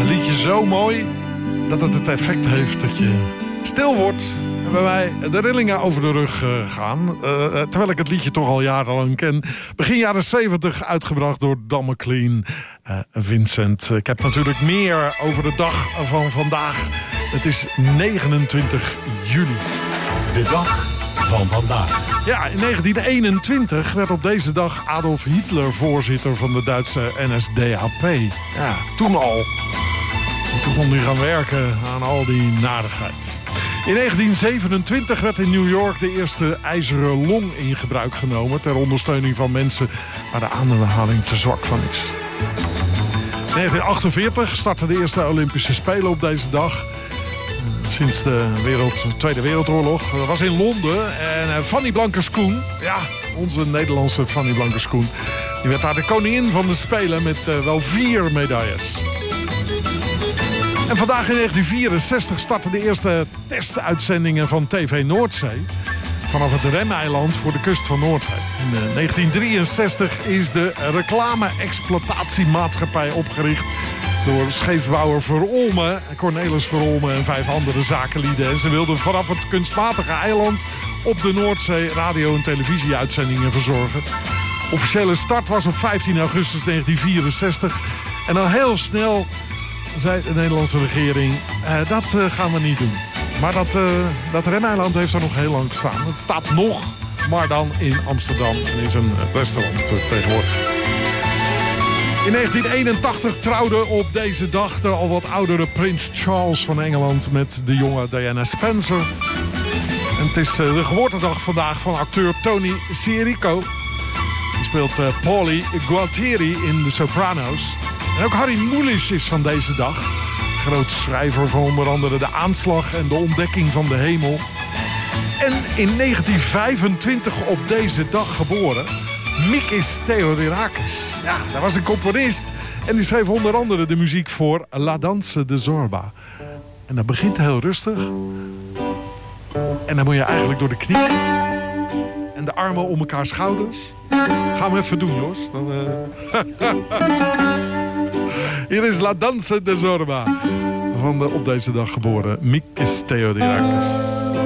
Een liedje zo mooi dat het effect heeft dat je stil wordt en bij mij de rillingen over de rug gaan. Terwijl ik het liedje toch al jarenlang ken. Begin jaren 70 uitgebracht door Don McLean. Vincent, ik heb natuurlijk meer over de dag van vandaag. Het is 29 juli. De dag van vandaag. Ja, in 1921 werd op deze dag Adolf Hitler voorzitter van de Duitse NSDAP. Ja, toen al. En toen kon hij gaan werken aan al die narigheid. In 1927 werd in New York de eerste ijzeren long in gebruik genomen ter ondersteuning van mensen waar de ademhaling te zwak van is. In 1948 startten de eerste Olympische Spelen op deze dag. Sinds de Tweede Wereldoorlog. Dat was in Londen. En Fanny Blankers-Koen, ja, onze Nederlandse Fanny Blankers-Koen, die werd daar de koningin van de Spelen met wel 4 medailles. En vandaag in 1964 startten de eerste testuitzendingen van TV Noordzee. Vanaf het Remeiland voor de kust van Noordzee. In 1963 is de reclame-exploitatiemaatschappij opgericht door scheepsbouwer Verolme, Cornelis Verolme en 5 andere zakenlieden. En ze wilden vanaf het kunstmatige eiland op de Noordzee radio- en televisieuitzendingen verzorgen. Officiële start was op 15 augustus 1964. En dan heel snel zei de Nederlandse regering, dat gaan we niet doen. Maar dat Remeiland heeft er nog heel lang gestaan. Het staat nog, maar dan in Amsterdam en is een restaurant tegenwoordig. In 1981 trouwde op deze dag de al wat oudere prins Charles van Engeland met de jonge Diana Spencer. En het is de geboortedag vandaag van acteur Tony Sirico. Die speelt Paulie Gualtieri in The Sopranos. En ook Harry Mulisch is van deze dag. Groot schrijver van onder andere De Aanslag en De Ontdekking van de Hemel. En in 1925 op deze dag geboren Mikis Theodorakis. Ja, dat was een componist. En die schreef onder andere de muziek voor La Danse de Zorba. En dat begint heel rustig. En dan moet je eigenlijk door de knieën. En de armen om elkaar schouders. Gaan we even doen, Jos. Dan, Hier is La Danse de Zorba. Van de op deze dag geboren Mikis Theodorakis.